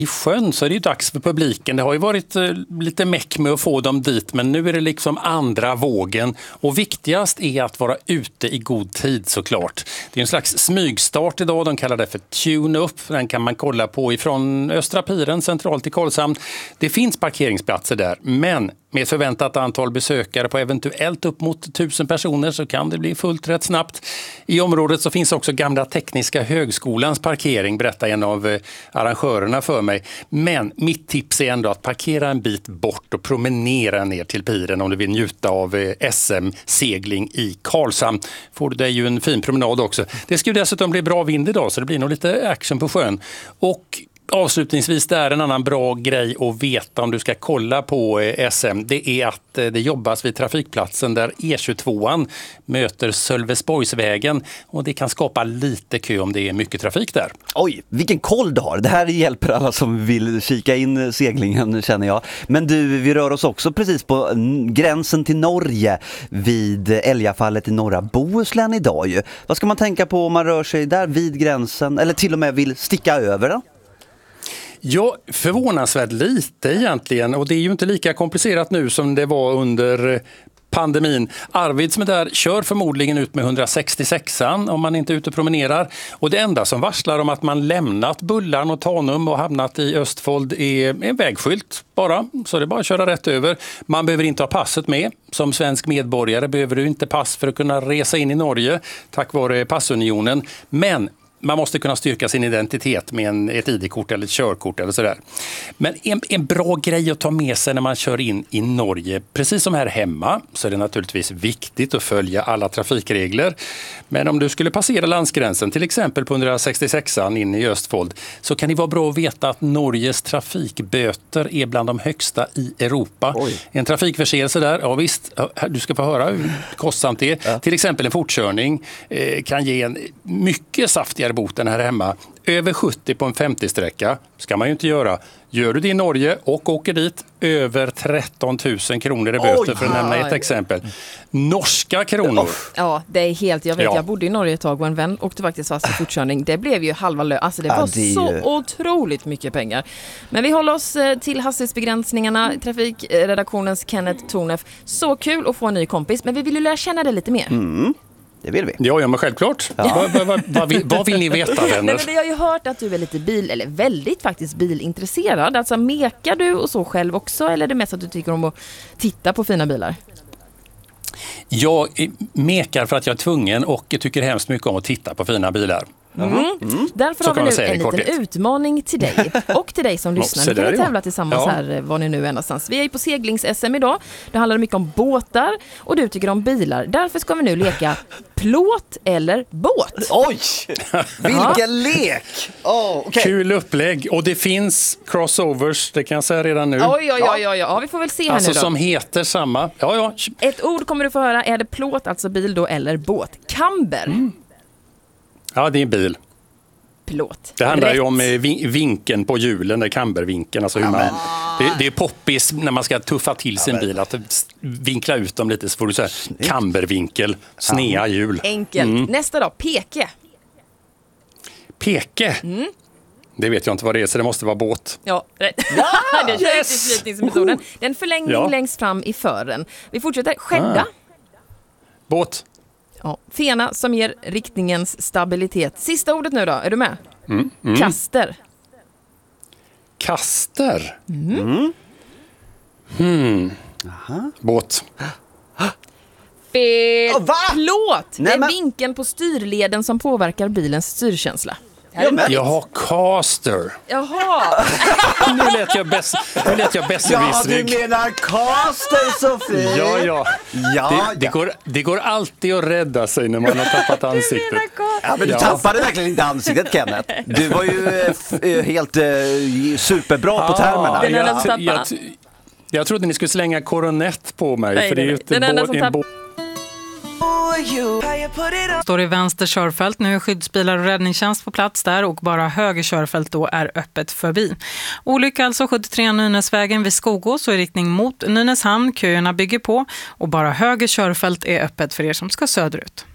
I sjön så är det ju dags för publiken. Det har ju varit lite meck med att få dem dit, men nu är det liksom andra vågen. Och viktigast är att vara ute i god tid såklart. Det är en slags smygstart idag, de kallar det för tune-up. Den kan man kolla på ifrån Östra Piren centralt i Karlshamn. Det finns parkeringsplatser där, men med förväntat antal besökare på eventuellt upp mot 1000 personer så kan det bli fullt rätt snabbt. I området så finns också gamla Tekniska högskolans parkering, berättar en av arrangörerna för mig. Men mitt tips är ändå att parkera en bit bort och promenera ner till piren om du vill njuta av SM-segling i Karlshamn. Får du dig ju en fin promenad också. Det ska ju dessutom bli bra vind idag så det blir nog lite action på sjön. Och avslutningsvis, det är en annan bra grej att veta om du ska kolla på SM. Det är att det jobbas vid trafikplatsen där E22an möter Sölvesborgsvägen och det kan skapa lite kö om det är mycket trafik där. Oj, vilken koll du har. Det här hjälper alla som vill kika in seglingen, känner jag. Men du, vi rör oss också precis på gränsen till Norge vid Älgafallet i norra Bohuslän idag ju. Vad ska man tänka på om man rör sig där vid gränsen eller till och med vill sticka över då? Ja, förvånansvärt lite egentligen, och det är ju inte lika komplicerat nu som det var under pandemin. Arvid som är där kör förmodligen ut med 166an om man inte är ute och promenerar. Och det enda som varslar om att man lämnat Bullarn och Tanum och hamnat i Östfold är en vägskylt bara. Så det är bara att köra rätt över. Man behöver inte ha passet med. Som svensk medborgare behöver du inte pass för att kunna resa in i Norge tack vare passunionen. Men man måste kunna styrka sin identitet med ett ID-kort eller ett körkort eller sådär. Men en bra grej att ta med sig när man kör in i Norge, precis som här hemma, så är det naturligtvis viktigt att följa alla trafikregler. Men om du skulle passera landsgränsen, till exempel på 166an in i Östfold, så kan det vara bra att veta att Norges trafikböter är bland de högsta i Europa. Oj. En trafikförseelse där, ja visst, du ska få höra hur kostsamt det är. Ja. Till exempel en fortkörning kan ge en mycket saftigare boten här hemma. Över 70 på en 50-sträcka ska man ju inte göra. Gör du det i Norge och åker dit, över 13 000 kronor i böter för att nämna ett exempel. Norska kronor. Ja, det är helt, jag vet, jag bodde i Norge ett tag och en vän åkte faktiskt fast i fortkörning. Det blev ju halva lön, alltså det var så otroligt mycket pengar. Men vi håller oss till hastighetsbegränsningarna, trafikredaktionens Kenneth Tornef. Så kul att få en ny kompis, men vi vill ju lära känna det lite mer. Mm. Det vill vi. Ja, men självklart. Ja. Vad vill ni veta, vänner? Nej, men jag har ju hört att du är lite eller väldigt faktiskt bilintresserad. Alltså mekar du och så själv också, eller är det mest att du tycker om att titta på fina bilar? Jag mekar för att jag är tvungen och tycker hemskt mycket om att titta på fina bilar. Därför har vi nu en liten utmaning till dig och till dig som lyssnar. Vi kan tävla tillsammans här var ni nu är någonstans. Vi är på seglings-SM idag. Det handlar mycket om båtar och du tycker om bilar. Därför ska vi nu leka plåt eller båt. Oj! Vilken lek! Okay. Kul upplägg. Och det finns crossovers, det kan jag säga redan nu. Ja, vi får väl se här alltså nu då. Som heter samma. Ja. Ett ord kommer du få höra. Är det plåt, alltså bil då, eller båt? Camber. Ja, det är en bil. Plåt. Det handlar ju om vinkeln på hjulen, där cambervinkeln. Alltså det är poppis när man ska tuffa till sin bil, att vinkla ut dem lite så får du säga cambervinkel, snea hjul. Enkelt. Nästa då, peke. Peke? Det vet jag inte vad det är, så det måste vara båt. Ja, rätt. Det är utslutningsmetoden. Det är en förlängning längst fram i fören. Vi fortsätter. Skädda. Båt. Ja, fena som ger riktningens stabilitet. Sista ordet nu då, är du med? Kaster. Kaster? Båt. Plåt! Det är vinkeln på styrleden som påverkar bilens styrkänsla. Jag har caster. Jaha. Nu lät jag besserwissrig. Du menar caster, Sofie? Ja. Det går alltid att rädda sig när man har tappat ansiktet. Ja, men du tappade verkligen inte ansiktet, Kenneth. Du var ju helt superbra på termerna. Jag trodde ni skulle slänga koronett på mig. Nej, för det är ju inte Står i vänster körfält. Nu är skyddsbilar och räddningstjänst på plats där och bara höger körfält då är öppet förbi. Olycka alltså 73 Nynäsvägen vid Skogås och i riktning mot Nynäshamn. Köerna bygger på och bara höger körfält är öppet för er som ska söderut.